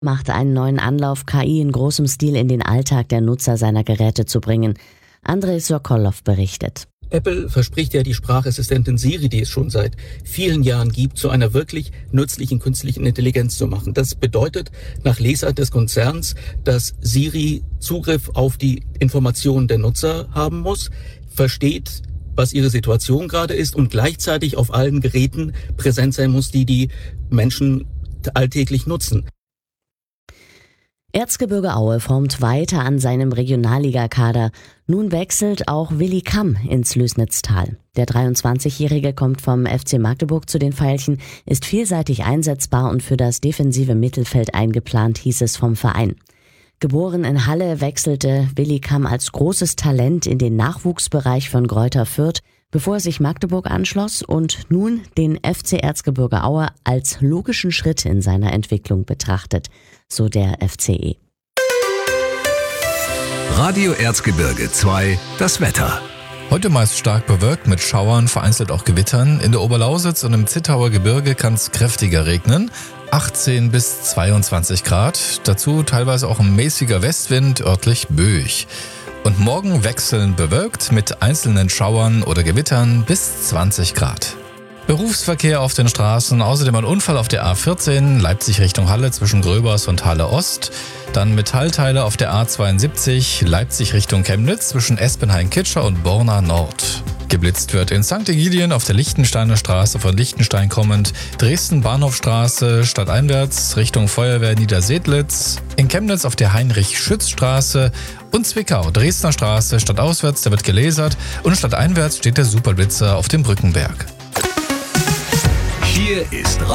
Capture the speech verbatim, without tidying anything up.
machte einen neuen Anlauf, K I in großem Stil in den Alltag der Nutzer seiner Geräte zu bringen. Andrei Sokolov berichtet. Apple verspricht ja die Sprachassistentin Siri, die es schon seit vielen Jahren gibt, zu einer wirklich nützlichen künstlichen Intelligenz zu machen. Das bedeutet nach Lesart des Konzerns, dass Siri Zugriff auf die Informationen der Nutzer haben muss, versteht, was ihre Situation gerade ist und gleichzeitig auf allen Geräten präsent sein muss, die die Menschen alltäglich nutzen. Erzgebirge Aue formt weiter an seinem Regionalligakader. Nun wechselt auch Willi Kamm ins Lößnitztal. Der dreiundzwanzigjährige kommt vom F C Magdeburg zu den Veilchen, ist vielseitig einsetzbar und für das defensive Mittelfeld eingeplant, hieß es vom Verein. Geboren in Halle, wechselte Willi Kamm als großes Talent in den Nachwuchsbereich von Greuther Fürth, bevor er sich Magdeburg anschloss und nun den F C Erzgebirge Aue als logischen Schritt in seiner Entwicklung betrachtet, so der F C E. Radio Erzgebirge zwei, das Wetter. Heute meist stark bewölkt mit Schauern, vereinzelt auch Gewittern. In der Oberlausitz und im Zittauer Gebirge kann es kräftiger regnen. achtzehn bis zweiundzwanzig Grad. Dazu teilweise auch ein mäßiger Westwind, örtlich böig. Und morgen wechselnd bewölkt mit einzelnen Schauern oder Gewittern bis zwanzig Grad. Berufsverkehr auf den Straßen, außerdem ein Unfall auf der A vierzehn, Leipzig Richtung Halle zwischen Gröbers und Halle Ost. Dann Metallteile auf der A zweiundsiebzig, Leipzig Richtung Chemnitz zwischen Espenhain-Kitscher und Borna Nord. Geblitzt wird in Sankt Egidien auf der Lichtensteiner Straße von Lichtenstein kommend, Dresden Bahnhofstraße stadteinwärts Richtung Feuerwehr Niedersedlitz, in Chemnitz auf der Heinrich-Schütz-Straße und Zwickau Dresdner Straße stadtauswärts, da wird gelasert und stadteinwärts steht der Superblitzer auf dem Brückenberg. Hier ist